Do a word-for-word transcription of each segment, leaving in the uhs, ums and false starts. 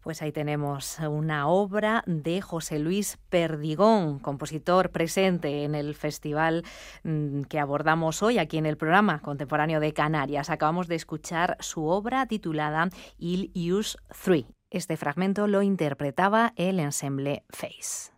Pues ahí tenemos una obra de José Luis Perdigón, compositor presente en el festival que abordamos hoy aquí en el programa Contemporáneo de Canarias. Acabamos de escuchar su obra titulada Il Ius tres. Este fragmento lo interpretaba el ensemble Face.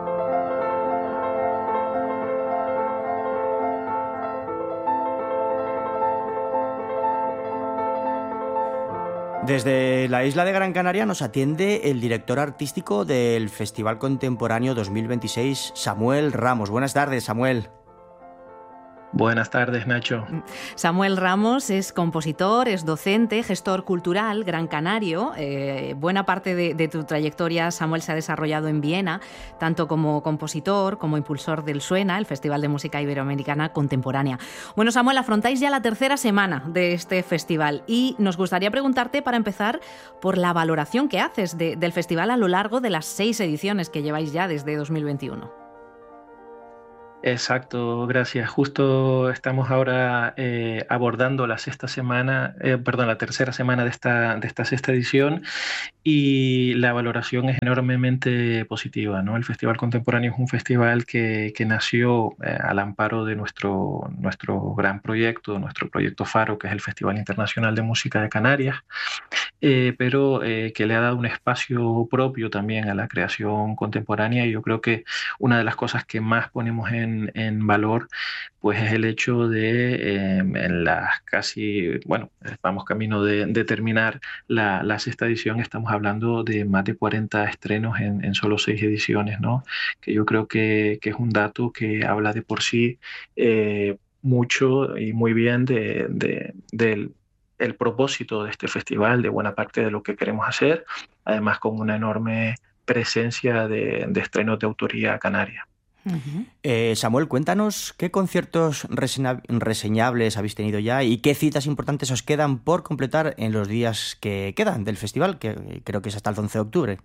Desde la isla de Gran Canaria nos atiende el director artístico del Festival Contemporáneo dos mil veintiséis, Samuel Ramos. Buenas tardes, Samuel. Buenas tardes, Nacho. Samuel Ramos es compositor, es docente, gestor cultural, gran canario. Eh, buena parte de, de tu trayectoria, Samuel, se ha desarrollado en Viena, tanto como compositor, como impulsor del Suena, el Festival de Música Iberoamericana Contemporánea. Bueno, Samuel, afrontáis ya la tercera semana de este festival y nos gustaría preguntarte, para empezar, por la valoración que haces de, del festival a lo largo de las seis ediciones que lleváis ya desde dos mil veintiuno. Exacto, gracias. Justo estamos ahora eh, abordando la sexta semana, eh, perdón, la tercera semana de esta, de esta sexta edición y la valoración es enormemente positiva, ¿no? El Festival Contemporáneo es un festival que, que nació eh, al amparo de nuestro, nuestro gran proyecto, nuestro proyecto Faro, que es el Festival Internacional de Música de Canarias, eh, pero eh, que le ha dado un espacio propio también a la creación contemporánea, y yo creo que una de las cosas que más ponemos en en valor pues es el hecho de eh, en las casi, bueno, vamos camino de, de terminar la, la sexta edición, estamos hablando de más de cuarenta estrenos en, en solo seis ediciones, ¿no? Que yo creo que, que es un dato que habla de por sí eh, mucho y muy bien de, de, del el propósito de este festival, de buena parte de lo que queremos hacer, además con una enorme presencia de, de estrenos de autoría canaria. Uh-huh. eh, Samuel, cuéntanos qué conciertos reseña- reseñables habéis tenido ya y qué citas importantes os quedan por completar en los días que quedan del festival, que creo que es hasta el once de octubre.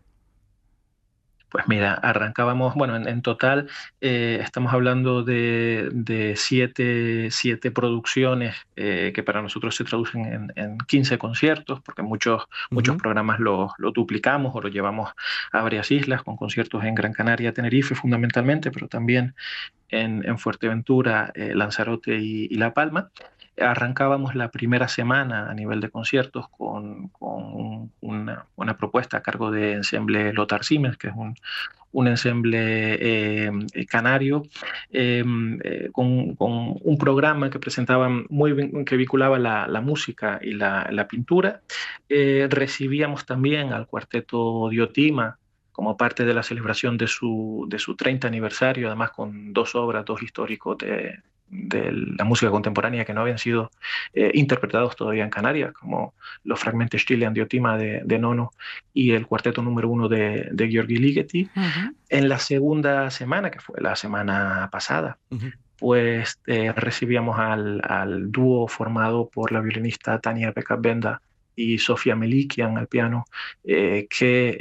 Pues mira, arrancábamos, bueno, en, en total eh, estamos hablando de, de siete, siete producciones eh, que para nosotros se traducen en, en quince conciertos, porque muchos, uh-huh. muchos programas lo, lo duplicamos o lo llevamos a varias islas, con conciertos en Gran Canaria, Tenerife fundamentalmente, pero también en, en Fuerteventura, eh, Lanzarote y, y La Palma. Arrancábamos la primera semana a nivel de conciertos con, con una, una propuesta a cargo de ensemble Lothar Siemens, que es un, un ensemble eh, canario, eh, eh, con, con un programa que presentaba muy bien, que vinculaba la, la música y la, la pintura. Eh, recibíamos también al cuarteto Diotima como parte de la celebración de su, de su treinta aniversario, además con dos obras, dos históricos de de la música contemporánea que no habían sido eh, interpretados todavía en Canarias, como los fragmentos Stille and Diotima de, de Nono y el cuarteto número uno de, de Gheorghi Ligeti. Uh-huh. En la segunda semana, que fue la semana pasada, uh-huh. pues eh, recibíamos al, al dúo formado por la violinista Tania Pekka-Benda y Sofia Melikian al piano, eh, que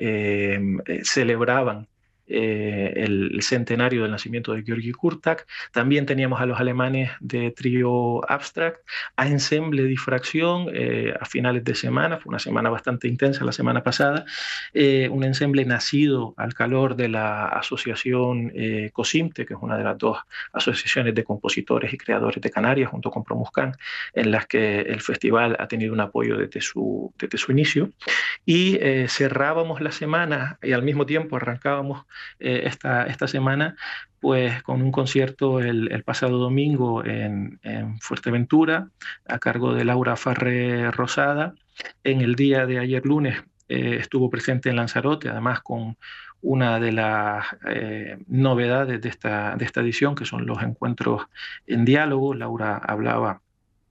eh, celebraban Eh, el, el centenario del nacimiento de György Kurták. También teníamos a los alemanes de trío Abstract, a ensemble Difracción eh, a finales de semana, fue una semana bastante intensa la semana pasada, eh, un ensemble nacido al calor de la asociación eh, COSIMTE, que es una de las dos asociaciones de compositores y creadores de Canarias, junto con Promuscan, en las que el festival ha tenido un apoyo desde su, desde su inicio. Y eh, cerrábamos la semana y al mismo tiempo arrancábamos Eh, esta, esta semana pues con un concierto el, el pasado domingo en, en Fuerteventura a cargo de Laura Farré Rosada. En el día de ayer lunes eh, estuvo presente en Lanzarote, además con una de las eh, novedades de esta, de esta edición, que son los encuentros en diálogo. Laura hablaba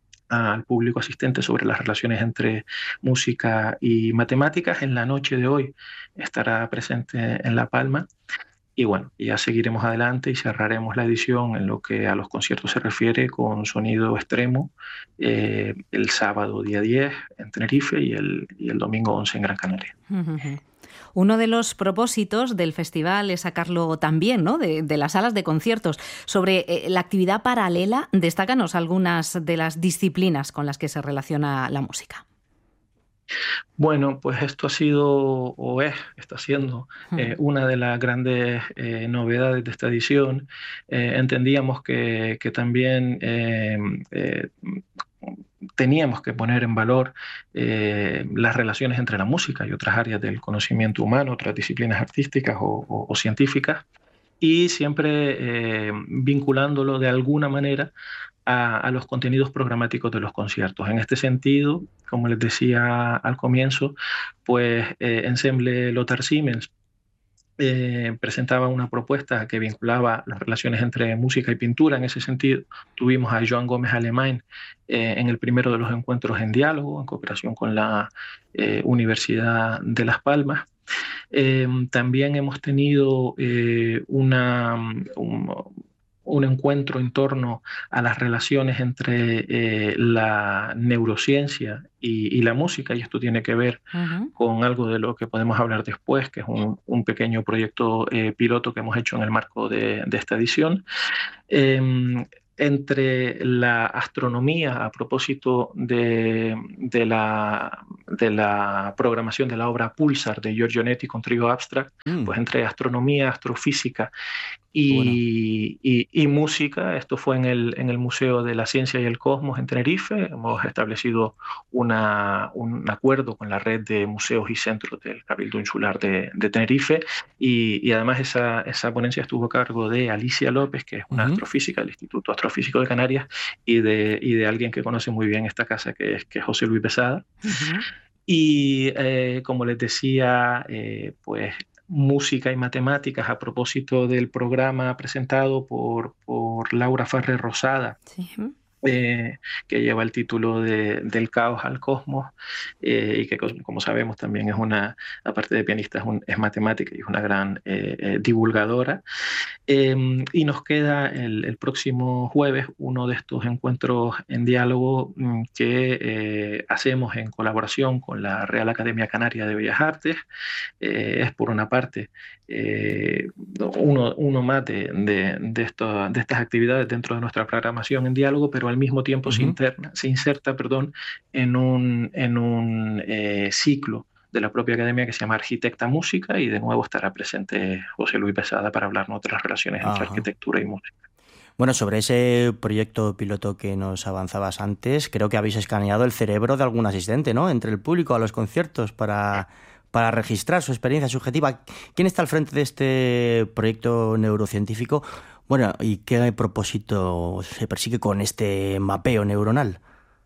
al público asistente sobre las relaciones entre música y matemáticas. En la noche de hoy estará presente en La Palma. Y bueno, ya seguiremos adelante y cerraremos la edición en lo que a los conciertos se refiere con Sonido Extremo eh, el sábado día diez en Tenerife y el, y el domingo once en Gran Canaria. Uh-huh. Uno de los propósitos del festival es sacarlo también, ¿no?, de, de las salas de conciertos. Sobre eh, la actividad paralela, destácanos algunas de las disciplinas con las que se relaciona la música. Bueno, pues esto ha sido o es, está siendo eh, una de las grandes eh, novedades de esta edición. Eh, entendíamos que, que también eh, eh, teníamos que poner en valor eh, las relaciones entre la música y otras áreas del conocimiento humano, otras disciplinas artísticas o, o, o científicas, y siempre eh, vinculándolo de alguna manera a, a los contenidos programáticos de los conciertos. En este sentido, como les decía al comienzo, pues eh, Ensemble Lothar Siemens eh, presentaba una propuesta que vinculaba las relaciones entre música y pintura. En ese sentido, tuvimos a Joan Gómez Alemán eh, en el primero de los encuentros en diálogo, en cooperación con la eh, Universidad de Las Palmas. Eh, también hemos tenido eh, una, un, un encuentro en torno a las relaciones entre eh, la neurociencia y, y la música, y esto tiene que ver uh-huh. con algo de lo que podemos hablar después, que es un, un pequeño proyecto eh, piloto que hemos hecho en el marco de, de esta edición. Eh, entre la astronomía, a propósito de, de, la, de la programación de la obra Pulsar de Giorgio Netti con Trio Abstract, mm. pues entre astronomía, astrofísica y, bueno. y, y música. Esto fue en el, en el Museo de la Ciencia y el Cosmos en Tenerife. Hemos establecido una, un acuerdo con la red de museos y centros del Cabildo Insular de, de Tenerife, y, y además esa, esa ponencia estuvo a cargo de Alicia López, que es una uh-huh. astrofísica del Instituto Astrofísico de Canarias, y de, y de alguien que conoce muy bien esta casa, que es, que es José Luis Besada. Uh-huh. Y eh, como les decía, eh, pues música y matemáticas a propósito del programa presentado por, por Laura Farré Rosada, sí. eh, que lleva el título de Del caos al cosmos, eh, y que, como sabemos, también es una, aparte de pianista, es, un, es matemática y es una gran eh, eh, divulgadora. Eh, y nos queda el, el próximo jueves uno de estos encuentros en diálogo mm, que eh, hacemos en colaboración con la Real Academia Canaria de Bellas Artes. Eh, es por una parte eh, uno, uno más de, de, de, esto, de estas actividades dentro de nuestra programación en diálogo, pero al mismo tiempo uh-huh. se, interna, se inserta perdón, en un, en un eh, ciclo de la propia academia que se llama Arquitecta Música, y de nuevo estará presente José Luis Besada para hablarnos de las relaciones Ajá. entre arquitectura y música. Bueno, sobre ese proyecto piloto que nos avanzabas antes, creo que habéis escaneado el cerebro de algún asistente, ¿no?, entre el público a los conciertos para, para registrar su experiencia subjetiva. ¿Quién está al frente de este proyecto neurocientífico? Bueno, ¿y qué propósito se persigue con este mapeo neuronal?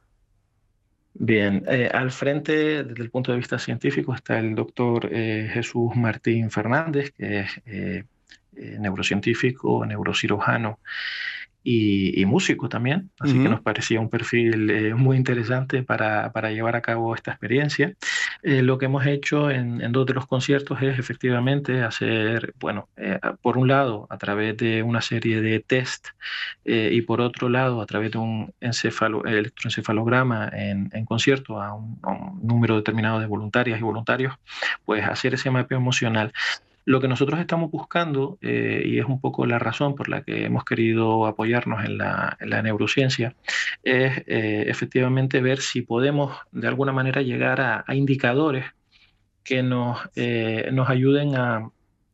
Bien, eh, al frente, desde el punto de vista científico, está el doctor eh, Jesús Martín Fernández, que es eh, eh, neurocientífico, neurocirujano y, y músico también, así uh-huh. que nos parecía un perfil eh, muy interesante para, para llevar a cabo esta experiencia. Eh, lo que hemos hecho en, en dos de los conciertos es efectivamente hacer, bueno, eh, por un lado a través de una serie de test eh, y por otro lado a través de un encefalo, electroencefalograma en, en concierto a un, a un número determinado de voluntarias y voluntarios, pues hacer ese mapeo emocional. Lo que nosotros estamos buscando, eh, y es un poco la razón por la que hemos querido apoyarnos en la, en la neurociencia, es eh, efectivamente ver si podemos de alguna manera llegar a, a indicadores que nos, eh, nos ayuden a,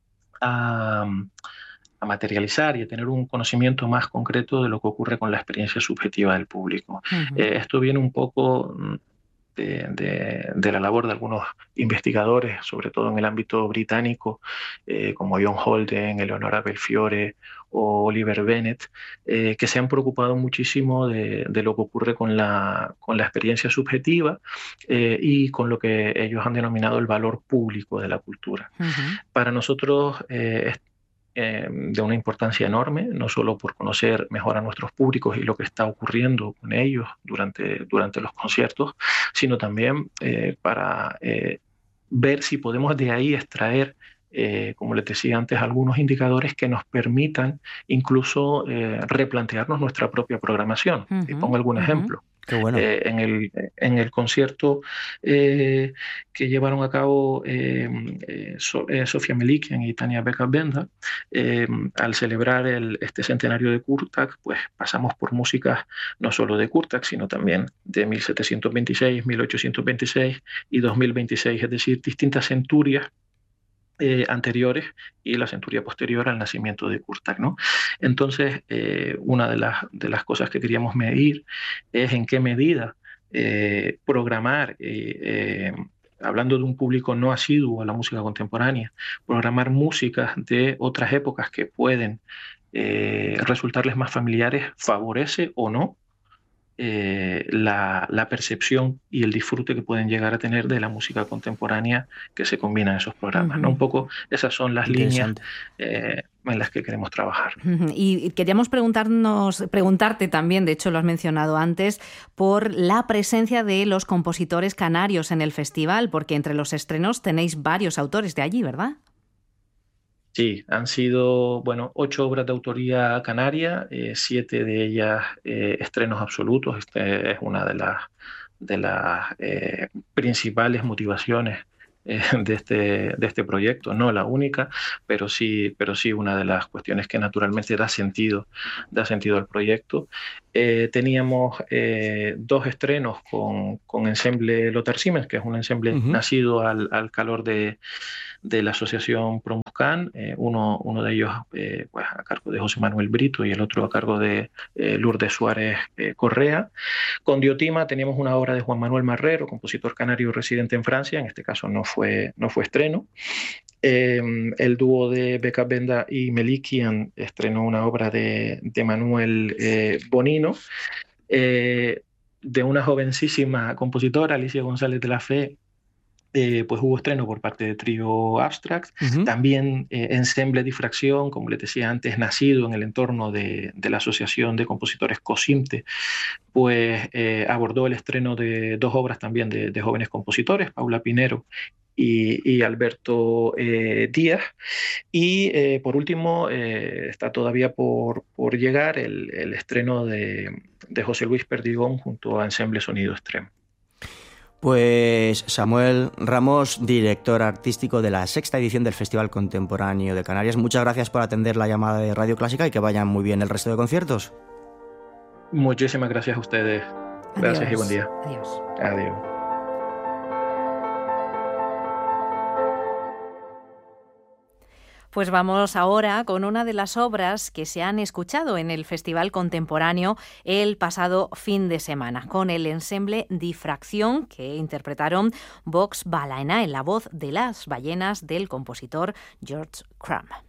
a, a materializar y a tener un conocimiento más concreto de lo que ocurre con la experiencia subjetiva del público. Uh-huh. Eh, esto viene un poco De, de, de la labor de algunos investigadores, sobre todo en el ámbito británico, eh, como John Holden, Eleonora Belfiore o Oliver Bennett, eh, que se han preocupado muchísimo de, de lo que ocurre con la, con la experiencia subjetiva eh, y con lo que ellos han denominado el valor público de la cultura. Uh-huh. Para nosotros eh, Eh, de una importancia enorme, no solo por conocer mejor a nuestros públicos y lo que está ocurriendo con ellos durante, durante los conciertos, sino también eh, para eh, ver si podemos de ahí extraer, eh, como les decía antes, algunos indicadores que nos permitan incluso eh, replantearnos nuestra propia programación. Uh-huh, y pongo algún uh-huh. ejemplo. Qué bueno. Eh, en, el, en el concierto eh, que llevaron a cabo eh, eh, so, eh, Sofia Melikian y Tania Becca-Benda, eh, al celebrar el, este centenario de Kurtág, pues pasamos por músicas no solo de Kurtág, sino también de mil setecientos veintiséis, mil ochocientos veintiséis y dos mil veintiséis, es decir, distintas centurias Eh, anteriores y la centuria posterior al nacimiento de Kurtág, ¿no? Entonces, eh, una de las, de las cosas que queríamos medir es en qué medida eh, programar, eh, eh, hablando de un público no asiduo a la música contemporánea, programar músicas de otras épocas que pueden eh, resultarles más familiares, favorece o no Eh, la, la percepción y el disfrute que pueden llegar a tener de la música contemporánea que se combina en esos programas, Uh-huh. ¿no? Un poco esas son las líneas eh, en las que queremos trabajar. Uh-huh. Y queríamos preguntarnos, preguntarte también, de hecho lo has mencionado antes, por la presencia de los compositores canarios en el festival, porque entre los estrenos tenéis varios autores de allí, ¿verdad? Sí, han sido, bueno, ocho obras de autoría canaria, eh, siete de ellas eh, estrenos absolutos. Esta es una de las, de las eh, principales motivaciones eh, de, este, de este proyecto. No la única, pero sí, pero sí una de las cuestiones que naturalmente da sentido, da sentido al proyecto. Eh, teníamos eh, dos estrenos con, con ensemble Lothar Siemens, que es un ensemble uh-huh. nacido al, al calor de de la asociación Promuscan, eh, uno, uno de ellos eh, pues a cargo de José Manuel Brito y el otro a cargo de eh, Lourdes Suárez eh, Correa. Con Diotima teníamos una obra de Juan Manuel Marrero, compositor canario residente en Francia, en este caso no fue, no fue estreno. Eh, el dúo de Becca-Benda y Melikian estrenó una obra de, de Manuel eh, Bonino, eh, de una jovencísima compositora, Alicia González de la Fe. Eh, pues hubo estreno por parte de Trío Abstract, uh-huh. también eh, Ensemble Difracción, como les decía antes, nacido en el entorno de, de la Asociación de Compositores COSIMTE, pues eh, abordó el estreno de dos obras también de, de jóvenes compositores, Paula Pinero y, y Alberto eh, Díaz, y eh, por último eh, está todavía por, por llegar el, el estreno de, de José Luis Perdigón junto a Ensemble Sonido Extremo. Pues Samuel Ramos, director artístico de la sexta edición del Festival Contemporáneo de Canarias, muchas gracias por atender la llamada de Radio Clásica y que vayan muy bien el resto de conciertos. Muchísimas gracias a ustedes. Gracias. Adiós. Y buen día. Adiós. Adiós. Pues vamos ahora con una de las obras que se han escuchado en el Festival Contemporáneo el pasado fin de semana, con el ensemble Difracción, que interpretaron Vox Balaena en la voz de las ballenas del compositor George Crumb.